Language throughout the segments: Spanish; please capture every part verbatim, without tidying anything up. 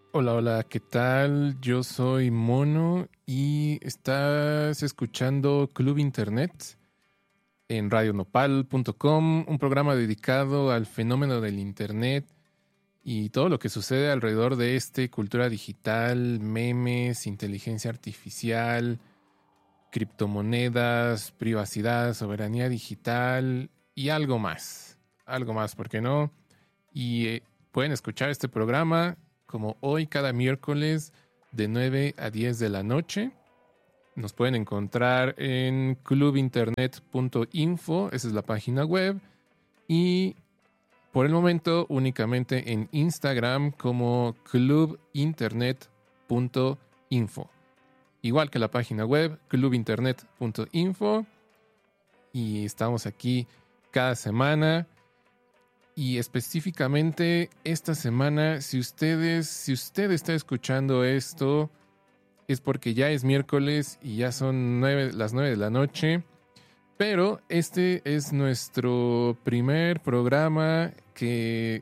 Hola, hola, ¿qué tal? Yo soy Mono y estás escuchando Club Internet en radio nopal punto com, un programa dedicado al fenómeno del Internet y todo lo que sucede alrededor de este, cultura digital, memes, inteligencia artificial, criptomonedas, privacidad, soberanía digital y algo más. Algo más, ¿por qué no? Y eh, pueden escuchar este programa como hoy cada miércoles de nueve a diez de la noche. Nos pueden encontrar en club internet punto info, esa es la página web. Y por el momento únicamente en Instagram como club internet punto info. Igual que la página web club internet punto info. Y estamos aquí cada semana. Y específicamente esta semana, si ustedes, si usted está escuchando esto, es porque ya es miércoles y ya son nueve, las nueve de la noche. Pero este es nuestro primer programa que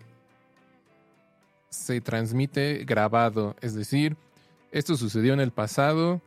se transmite grabado. Es decir, esto sucedió en el pasado,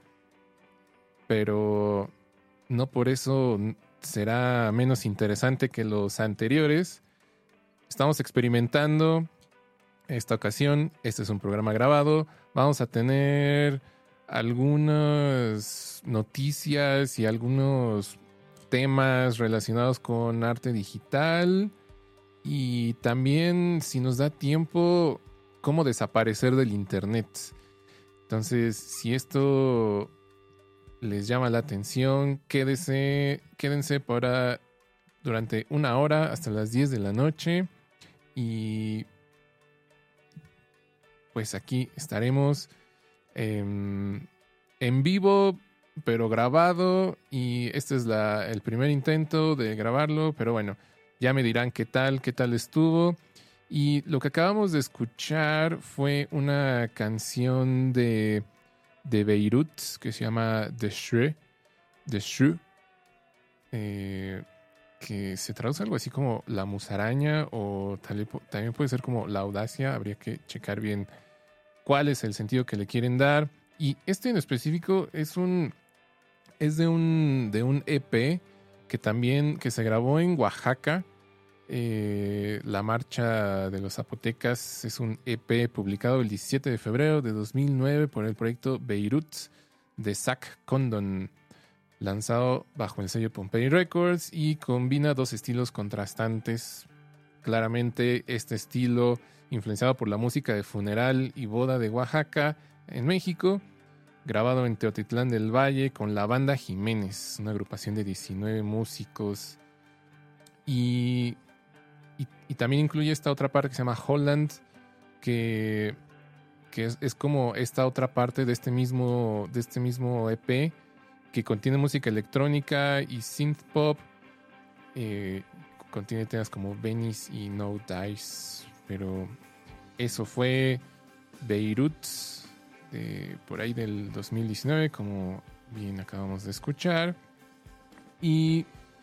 pero no por eso será menos interesante que los anteriores. Estamos experimentando esta ocasión. Este es un programa grabado. Vamos a tener algunas noticias y algunos temas relacionados con arte digital. Y también, si nos da tiempo, cómo desaparecer del internet. Entonces, si esto les llama la atención, quédese, quédense para durante una hora hasta las diez de la noche. Y pues aquí estaremos eh, en vivo, pero grabado. Y este es la, el primer intento de grabarlo. Pero bueno, ya me dirán qué tal, qué tal estuvo. Y lo que acabamos de escuchar fue una canción de, de Beirut que se llama The Shrew. The Shrew. Eh... que se traduce algo así como la musaraña o tal, también puede ser como la audacia. Habría que checar bien cuál es el sentido que le quieren dar. Y este en específico es un es de un de un E P que también que se grabó en Oaxaca. Eh, la marcha de los zapotecas es un E P publicado el diecisiete de febrero de dos mil nueve por el proyecto Beirut de Zach Condon, lanzado bajo el sello Pompey Records, y combina dos estilos contrastantes. Claramente este estilo influenciado por la música de funeral y boda de Oaxaca en México, grabado en Teotitlán del Valle con la banda Jiménez, una agrupación de diecinueve músicos. Y, y, y también incluye esta otra parte que se llama Holland, que, que es, es como esta otra parte de este mismo, de este mismo E P, que contiene música electrónica y synth pop. Eh, contiene temas como Venice y No Dice. Pero eso fue Beirut, eh, por ahí del dos mil diecinueve, como bien acabamos de escuchar. Y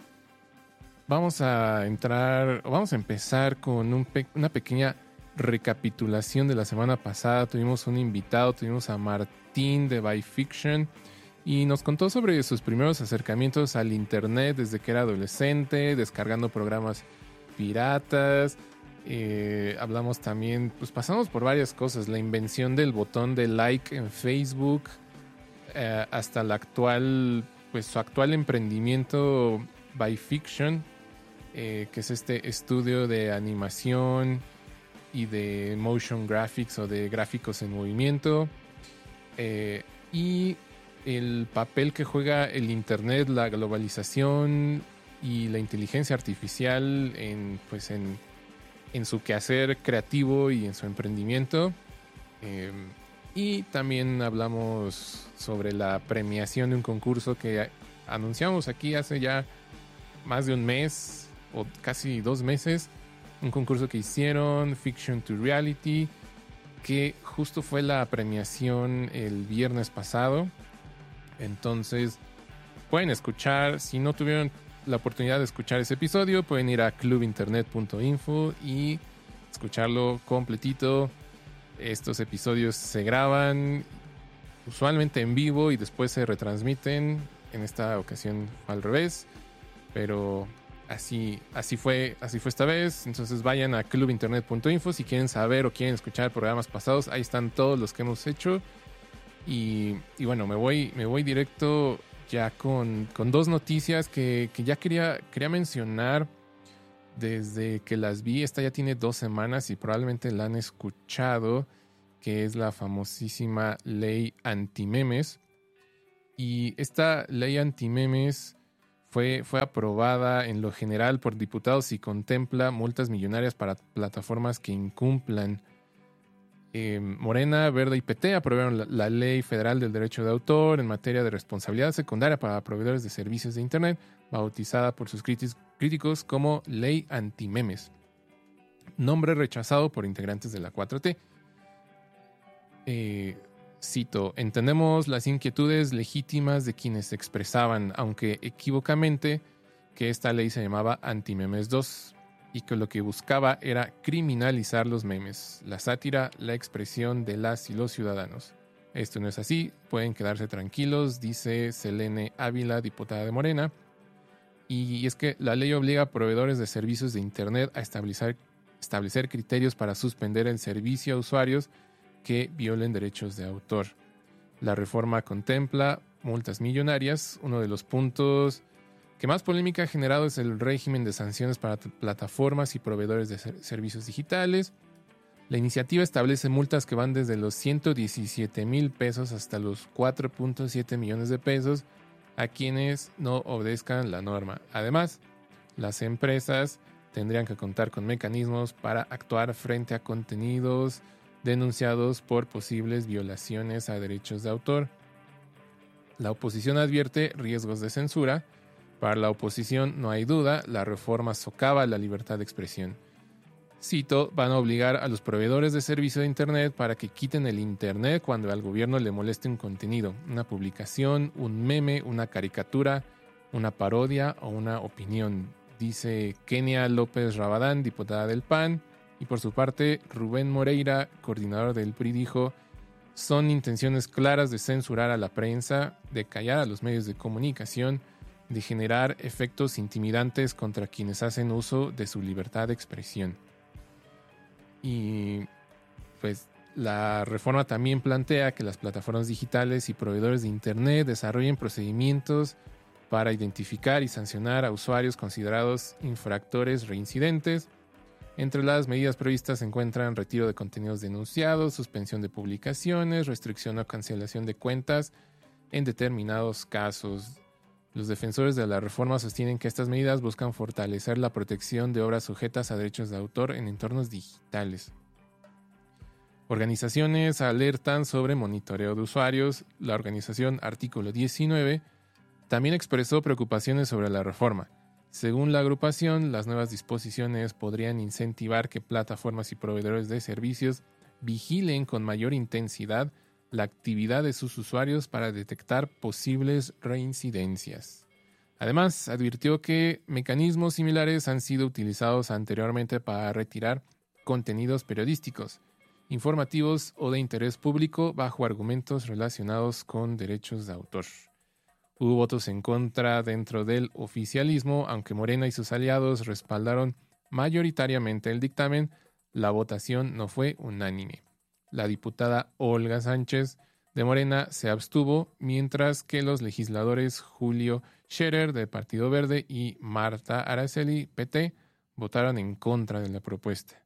vamos a entrar, vamos a empezar con un pe- una pequeña recapitulación de la semana pasada. Tuvimos un invitado, tuvimos a Martín de By Fiction, y nos contó sobre sus primeros acercamientos al internet desde que era adolescente, descargando programas piratas. Eh, hablamos también, pues pasamos por varias cosas, la invención del botón de like en Facebook, eh, hasta la actual, pues su actual emprendimiento By Fiction, eh, que es este estudio de animación y de motion graphics o de gráficos en movimiento. Eh, y el papel que juega el internet, la globalización y la inteligencia artificial en, pues en, en su quehacer creativo y en su emprendimiento. Eh, y también hablamos sobre la premiación de un concurso que anunciamos aquí hace ya más de un mes o casi dos meses. Un concurso que hicieron, Fiction to Reality, que justo fue la premiación el viernes pasado. Entonces pueden escuchar, si no tuvieron la oportunidad de escuchar ese episodio, pueden ir a club internet punto info y escucharlo completito. Estos episodios se graban usualmente en vivo y después se retransmiten. En esta ocasión al revés, pero así, así fue, así fue esta vez. Entonces vayan a club internet punto info si quieren saber o quieren escuchar programas pasados. Ahí están todos los que hemos hecho. Y, y bueno, me voy, me voy directo ya con, con dos noticias que, que ya quería, quería mencionar desde que las vi. Esta ya tiene dos semanas y probablemente la han escuchado, que es la famosísima ley antimemes. Y esta ley antimemes fue, fue aprobada en lo general por diputados y contempla multas millonarias para plataformas que incumplan. Eh, Morena, Verde y P T aprobaron la, la Ley Federal del Derecho de Autor en materia de responsabilidad secundaria para proveedores de servicios de Internet, bautizada por sus críticos como Ley Antimemes. Nombre rechazado por integrantes de la cuatro T. Eh, cito, entendemos las inquietudes legítimas de quienes expresaban, aunque equívocamente, que esta ley se llamaba Antimemes dos y que lo que buscaba era criminalizar los memes, la sátira, la expresión de las y los ciudadanos. Esto no es así, pueden quedarse tranquilos, dice Selene Ávila, diputada de Morena. Y es que la ley obliga a proveedores de servicios de Internet a establecer, establecer criterios para suspender el servicio a usuarios que violen derechos de autor. La reforma contempla multas millonarias. Uno de los puntos que más polémica ha generado es el régimen de sanciones para plataformas y proveedores de ser- servicios digitales. La iniciativa establece multas que van desde los ciento diecisiete mil pesos hasta los cuatro punto siete millones de pesos a quienes no obedezcan la norma. Además, las empresas tendrían que contar con mecanismos para actuar frente a contenidos denunciados por posibles violaciones a derechos de autor. La oposición advierte riesgos de censura. Para la oposición, no hay duda, la reforma socava la libertad de expresión. Cito, van a obligar a los proveedores de servicio de Internet para que quiten el Internet cuando al gobierno le moleste un contenido, una publicación, un meme, una caricatura, una parodia o una opinión, dice Kenia López Rabadán, diputada del P A N. Y por su parte, Rubén Moreira, coordinador del P R I, dijo, son intenciones claras de censurar a la prensa, de callar a los medios de comunicación, de generar efectos intimidantes contra quienes hacen uso de su libertad de expresión. Y pues la reforma también plantea que las plataformas digitales y proveedores de Internet desarrollen procedimientos para identificar y sancionar a usuarios considerados infractores reincidentes. Entre las medidas previstas se encuentran retiro de contenidos denunciados, suspensión de publicaciones, restricción o cancelación de cuentas en determinados casos. Los defensores de la reforma sostienen que estas medidas buscan fortalecer la protección de obras sujetas a derechos de autor en entornos digitales. Organizaciones alertan sobre monitoreo de usuarios. La organización Artículo diecinueve también expresó preocupaciones sobre la reforma. Según la agrupación, las nuevas disposiciones podrían incentivar que plataformas y proveedores de servicios vigilen con mayor intensidad la actividad de sus usuarios para detectar posibles reincidencias. Además, advirtió que mecanismos similares han sido utilizados anteriormente para retirar contenidos periodísticos, informativos o de interés público bajo argumentos relacionados con derechos de autor. Hubo votos en contra dentro del oficialismo, aunque Morena y sus aliados respaldaron mayoritariamente el dictamen, la votación no fue unánime. La diputada Olga Sánchez de Morena se abstuvo, mientras que los legisladores Julio Scherer del Partido Verde y Marta Araceli, P T, votaron en contra de la propuesta.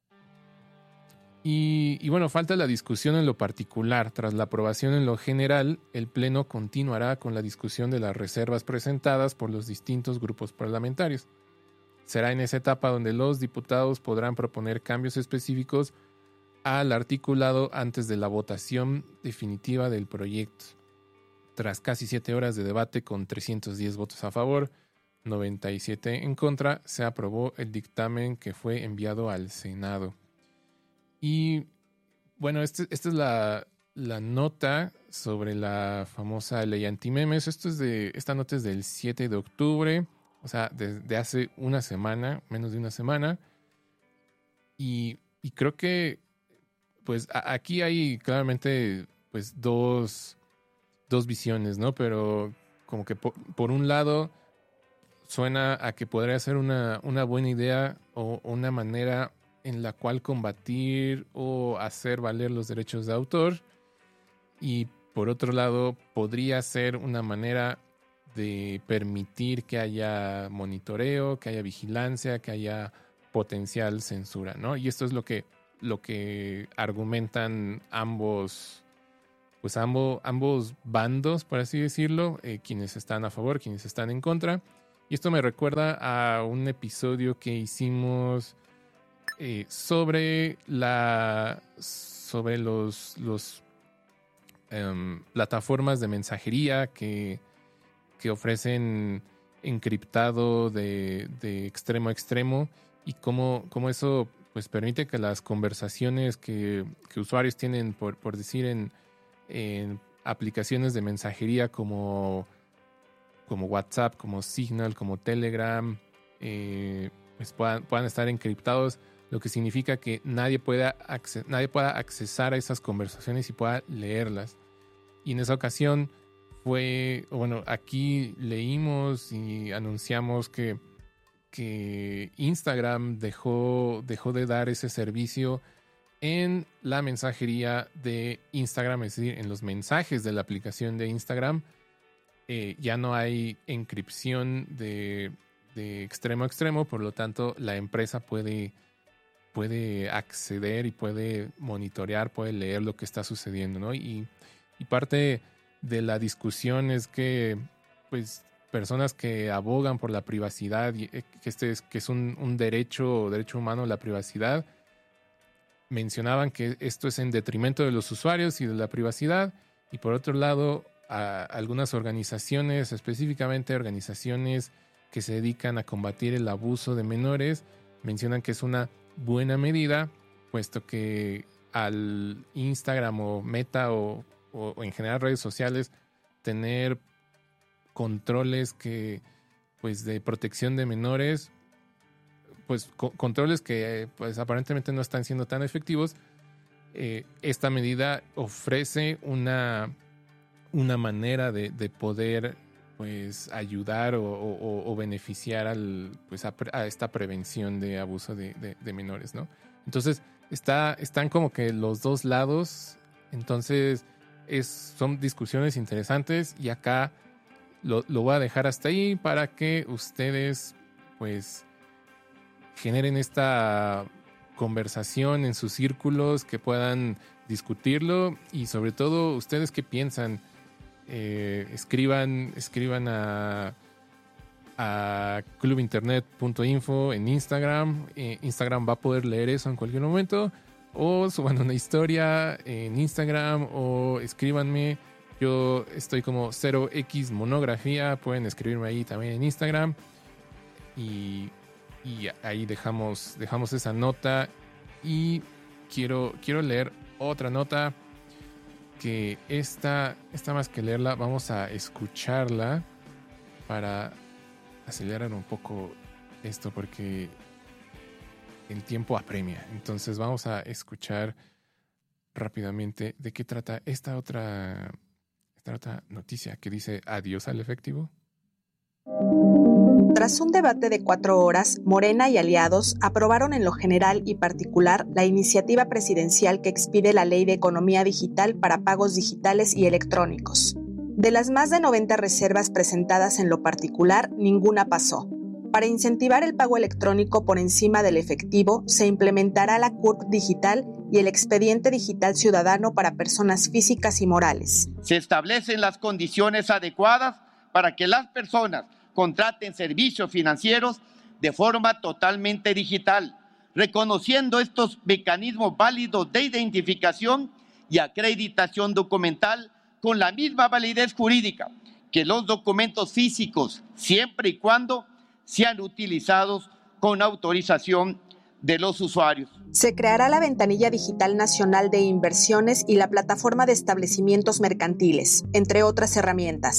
Y, y bueno, falta la discusión en lo particular. Tras la aprobación en lo general, el Pleno continuará con la discusión de las reservas presentadas por los distintos grupos parlamentarios. Será en esa etapa donde los diputados podrán proponer cambios específicos al articulado antes de la votación definitiva del proyecto. Tras casi siete horas de debate con trescientos diez votos a favor, noventa y siete en contra, se aprobó el dictamen que fue enviado al Senado. Y bueno, este, esta es la, la nota sobre la famosa ley antimemes. Esto es de, esta nota es del siete de octubre, o sea, desde hace una semana, menos de una semana. Y, y creo que pues a- aquí hay claramente pues dos, dos visiones, ¿no? Pero como que por, por un lado suena a que podría ser una, una buena idea o una manera en la cual combatir o hacer valer los derechos de autor. Y por otro lado, podría ser una manera de permitir que haya monitoreo, que haya vigilancia, que haya potencial censura, ¿no? Y esto es lo que, lo que argumentan ambos, pues ambos, ambos bandos, por así decirlo, eh, quienes están a favor, quienes están en contra. Y esto me recuerda a un episodio que hicimos eh, sobre la sobre los, los um, plataformas de mensajería que, que ofrecen encriptado de, de extremo a extremo y cómo, cómo eso pues permite que las conversaciones que, que usuarios tienen, por, por decir, en, en aplicaciones de mensajería como, como WhatsApp, como Signal, como Telegram, eh, pues puedan, puedan estar encriptados, lo que significa que nadie pueda, acce- nadie pueda accesar a esas conversaciones y pueda leerlas. Y en esa ocasión fue, bueno, aquí leímos y anunciamos que, que Instagram dejó, dejó de dar ese servicio en la mensajería de Instagram, es decir, en los mensajes de la aplicación de Instagram. Eh, ya no hay encripción de, de extremo a extremo, por lo tanto la empresa puede, puede acceder y puede monitorear, puede leer lo que está sucediendo, ¿no? Y, y parte de la discusión es que pues personas que abogan por la privacidad, y que este es, que es un, un derecho, derecho humano la privacidad, mencionaban que esto es en detrimento de los usuarios y de la privacidad, y por otro lado a algunas organizaciones, específicamente organizaciones que se dedican a combatir el abuso de menores, mencionan que es una buena medida, puesto que al Instagram o Meta o, o, o en general redes sociales tener controles que pues de protección de menores, pues co- controles que pues aparentemente no están siendo tan efectivos, eh, esta medida ofrece una una manera de, de poder pues ayudar o, o, o beneficiar al, pues, a, a esta prevención de abuso de, de, de menores, ¿no? Entonces está, están como que los dos lados, entonces es, son discusiones interesantes y acá lo, lo voy a dejar hasta ahí para que ustedes pues generen esta conversación en sus círculos, que puedan discutirlo y sobre todo ustedes qué piensan. Eh, escriban, escriban a, a club internet punto info en Instagram. Eh, Instagram va a poder leer eso en cualquier momento. O suban una historia en Instagram o escríbanme. Yo estoy como cero equis monografía. Pueden escribirme ahí también en Instagram. Y, y ahí dejamos, dejamos esa nota. Y quiero, quiero leer otra nota. Que esta, esta más que leerla, vamos a escucharla para acelerar un poco esto porque el tiempo apremia. Entonces vamos a escuchar rápidamente de qué trata esta otra, esta otra noticia que dice adiós al efectivo. Tras un debate de cuatro horas, Morena y aliados aprobaron en lo general y particular la iniciativa presidencial que expide la Ley de Economía Digital para pagos digitales y electrónicos. De las más de noventa reservas presentadas en lo particular, ninguna pasó. Para incentivar el pago electrónico por encima del efectivo, se implementará la C U R P digital y el expediente digital ciudadano para personas físicas y morales. Se establecen las condiciones adecuadas para que las personas contraten servicios financieros de forma totalmente digital, reconociendo estos mecanismos válidos de identificación y acreditación documental con la misma validez jurídica que los documentos físicos, siempre y cuando sean utilizados con autorización de los usuarios. Se creará la Ventanilla Digital Nacional de Inversiones y la Plataforma de Establecimientos Mercantiles, entre otras herramientas.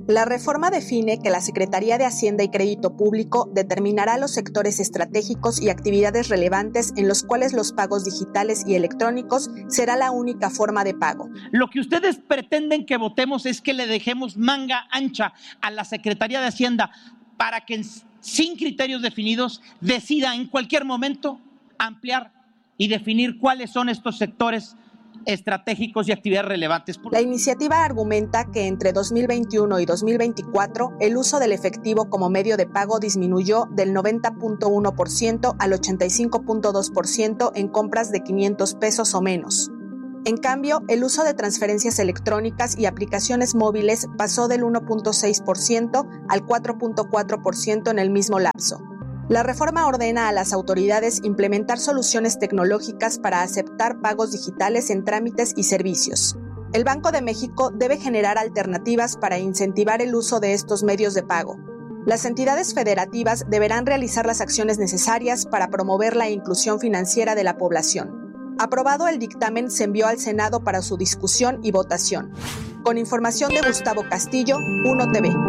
La reforma define que la Secretaría de Hacienda y Crédito Público determinará los sectores estratégicos y actividades relevantes en los cuales los pagos digitales y electrónicos será la única forma de pago. Lo que ustedes pretenden que votemos es que le dejemos manga ancha a la Secretaría de Hacienda para que sin criterios definidos decida en cualquier momento ampliar y definir cuáles son estos sectores estratégicos y actividades relevantes. La iniciativa argumenta que entre dos mil veintiuno y dos mil veinticuatro el uso del efectivo como medio de pago disminuyó del noventa punto uno por ciento al ochenta y cinco punto dos por ciento en compras de quinientos pesos o menos. En cambio, el uso de transferencias electrónicas y aplicaciones móviles pasó del uno punto seis por ciento al cuatro punto cuatro por ciento en el mismo lapso. La reforma ordena a las autoridades implementar soluciones tecnológicas para aceptar pagos digitales en trámites y servicios. El Banco de México debe generar alternativas para incentivar el uso de estos medios de pago. Las entidades federativas deberán realizar las acciones necesarias para promover la inclusión financiera de la población. Aprobado el dictamen, se envió al Senado para su discusión y votación. Con información de Gustavo Castillo, Uno T V.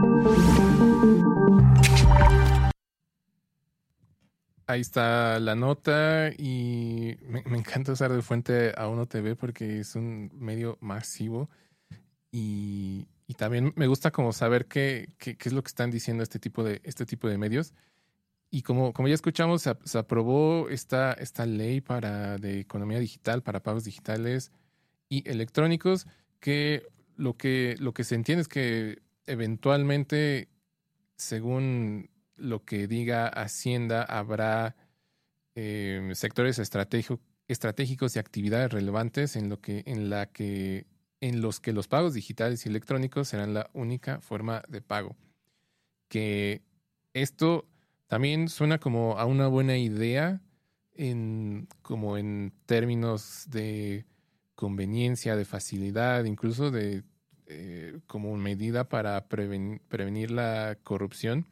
Ahí está la nota y me, me encanta usar de fuente a Uno T V porque es un medio masivo y, y también me gusta como saber qué, qué, qué es lo que están diciendo este tipo de, este tipo de medios. Y como, como ya escuchamos, se, se aprobó esta, esta ley para, de economía digital para pagos digitales y electrónicos, que lo que, lo que se entiende es que eventualmente, según lo que diga Hacienda, habrá eh, sectores estratégico, estratégicos y actividades relevantes en, lo que, en, la que, en los que los pagos digitales y electrónicos serán la única forma de pago. Que esto también suena como a una buena idea en, como en términos de conveniencia, de facilidad, incluso de eh, como medida para preven, prevenir la corrupción.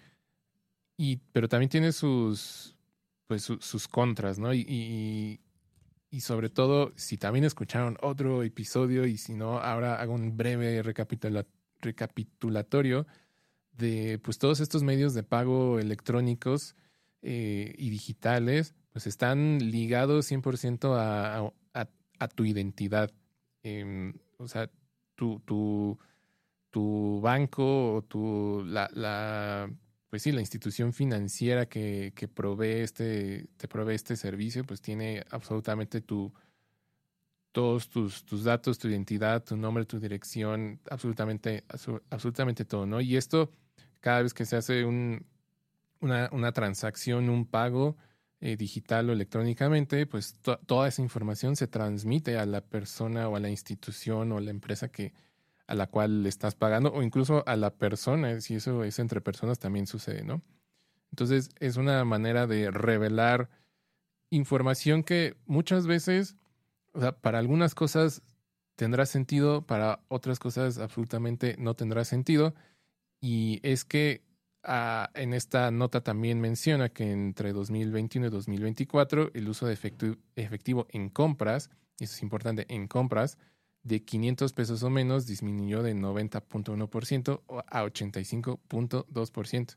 Y, pero también tiene sus, pues, su, sus contras, ¿no? Y, y, y sobre todo, si también escucharon otro episodio y si no, ahora hago un breve recapitula, recapitulatorio de pues todos estos medios de pago electrónicos eh, y digitales, pues están ligados cien por ciento a, a, a tu identidad. Eh, o sea, tu, tu, tu banco o tu... la, la Pues sí, la institución financiera que, que provee este, te provee este servicio, pues tiene absolutamente tu, todos tus, tus datos, tu identidad, tu nombre, tu dirección, absolutamente, absolutamente todo, ¿no? Y esto, cada vez que se hace un, una, una transacción, un pago eh, digital o electrónicamente, pues to, toda esa información se transmite a la persona o a la institución o a la empresa que a la cual le estás pagando, o incluso a la persona, si eso es entre personas también sucede, ¿no? Entonces es una manera de revelar información que muchas veces, o sea, para algunas cosas tendrá sentido, para otras cosas absolutamente no tendrá sentido, y es que ah, en esta nota también menciona que entre dos mil veintiuno y dos mil veinticuatro el uso de efectivo, efectivo en compras, y eso es importante, en compras, de quinientos pesos o menos disminuyó de noventa punto uno por ciento a ochenta y cinco punto dos por ciento.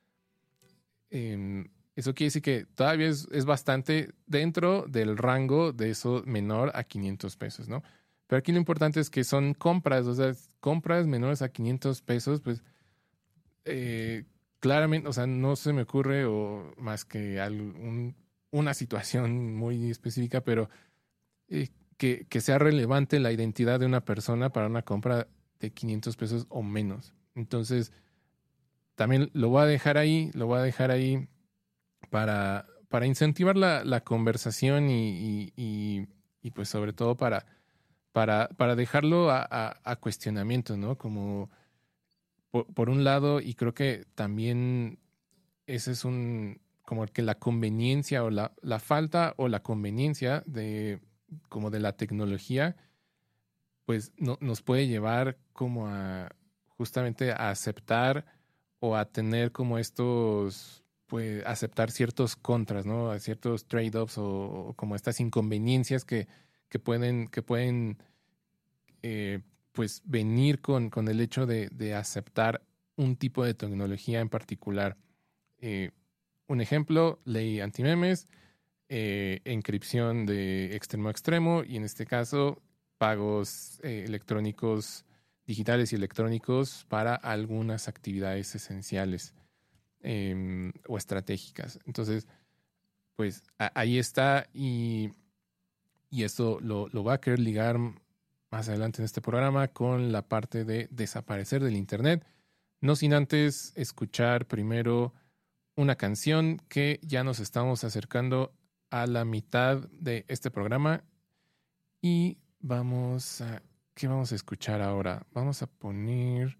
Eh, eso quiere decir que todavía es, es bastante dentro del rango de eso menor a quinientos pesos, ¿no? Pero aquí lo importante es que son compras, o sea, compras menores a quinientos pesos, pues eh, claramente, o sea, no se me ocurre o más que algún, una situación muy específica, pero eh, Que, que sea relevante la identidad de una persona para una compra de quinientos pesos o menos. Entonces, también lo voy a dejar ahí, lo voy a dejar ahí para, para incentivar la, la conversación y, y, y, y pues sobre todo para, para, para dejarlo a, a, a cuestionamiento, ¿no? Como por, por un lado, y creo que también ese es un, como que la conveniencia o la, la falta o la conveniencia de como de la tecnología, pues no, nos puede llevar como a justamente a aceptar o a tener como estos, pues aceptar ciertos contras, ¿no? A ciertos trade-offs o, o como estas inconveniencias que, que pueden, que pueden eh, pues venir con, con el hecho de, de aceptar un tipo de tecnología en particular. Eh, un ejemplo, ley antimemes, eh, encripción de extremo a extremo y en este caso pagos eh, electrónicos, digitales y electrónicos para algunas actividades esenciales eh, o estratégicas. Entonces, pues a, ahí está y, y esto lo, lo va a querer ligar más adelante en este programa con la parte de desaparecer del Internet, no sin antes escuchar primero una canción que ya nos estamos acercando a la mitad de este programa y vamos a... ¿Qué vamos a escuchar ahora? Vamos a poner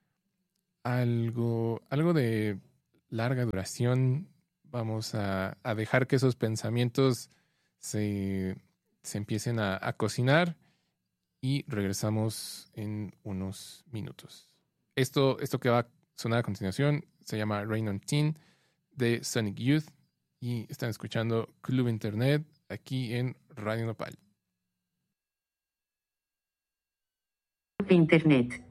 algo, algo de larga duración. Vamos a, a dejar que esos pensamientos se, se empiecen a, a cocinar y regresamos en unos minutos. Esto, esto que va a sonar a continuación se llama Rain on Teen de Sonic Youth y están escuchando Club Internet aquí en Radio Nopal. Internet.